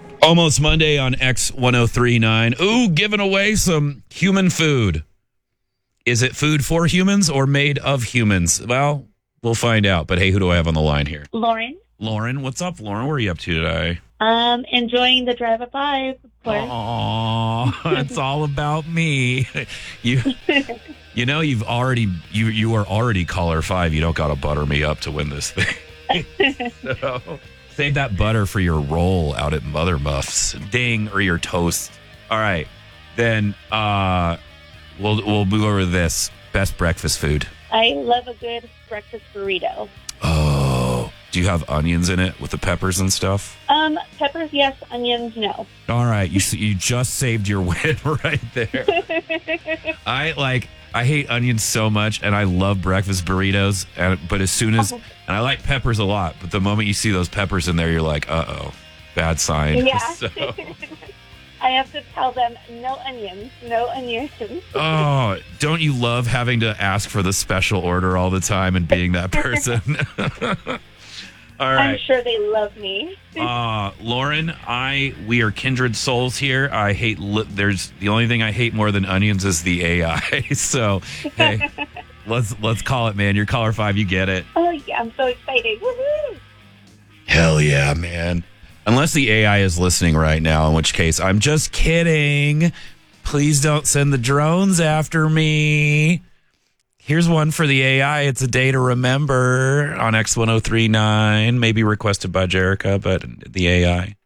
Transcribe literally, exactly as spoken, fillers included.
Almost Monday on X ten thirty-nine. Ooh, giving away some human food. Is it food for humans or made of humans? Well, we'll find out. But hey, who do I have on the line here? Lauren. Lauren, what's up, Lauren? What are you up to today? Um, enjoying the drive at five, of course. Aw, it's all about me. You you know, you've already you you are already caller five. You don't gotta butter me up to win this thing. So save that butter for your roll out at Mother Muffs. Ding, or your toast. All right. Then uh we'll we'll move over to this. Best breakfast food. I love a good breakfast burrito. Oh. Do you have onions in it with the peppers and stuff? Um, peppers, yes. Onions, no. All right, you you just saved your win right there. I like I hate onions so much, and I love breakfast burritos. And but as soon as and I like peppers a lot, but the moment you see those peppers in there, you're like, uh oh, bad sign. Yeah. So, I have to tell them no onions, no onions. oh, don't you love having to ask for the special order all the time and being that person? All right. I'm sure they love me. uh, Lauren, I we are kindred souls here. I hate li- there's the only thing I hate more than onions is the A I. So hey, let's let's call it, man. You're caller five. You get it. Oh yeah, I'm so excited. Woohoo! Hell yeah, man. Unless the A I is listening right now, in which case I'm just kidding. Please don't send the drones after me. Here's one for the A I. It's a day to remember on X ten thirty-nine. Maybe requested by Jerica, but the A I.